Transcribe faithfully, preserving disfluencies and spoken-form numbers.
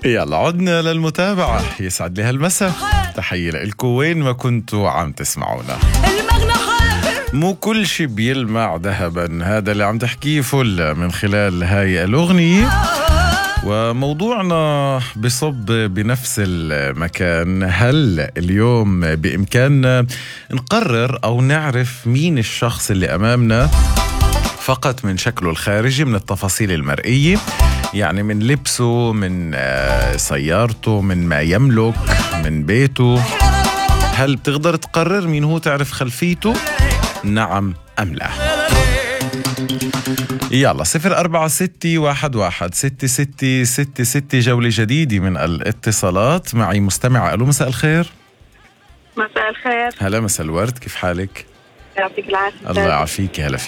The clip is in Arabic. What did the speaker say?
يلا عدنا للمتابعة. يسعد لي هالمساء، تحية لكم وين ما كنتوا عم تسمعونا. مو كل شي بيلمع ذهبا، هذا اللي عم تحكيه فل من خلال هاي الأغنية. وموضوعنا بصب بنفس المكان. هل اليوم بإمكاننا نقرر أو نعرف مين الشخص اللي أمامنا فقط من شكله الخارجي، من التفاصيل المرئية، يعني من لبسه، من سيارته، من ما يملك، من بيته؟ هل بتقدر تقرر مين هو، تعرف خلفيته؟ نعم أم لا؟ يلا صفر أربعة ستة واحد واحد ستة ستة ستة ستة. جولة جديدة من الاتصالات. معي مستمعة. ألو، مساء الخير. مساء الخير. هلا، مساء الورد، كيف حالك؟ يعطيك العافية. الله يعافيك. هلا.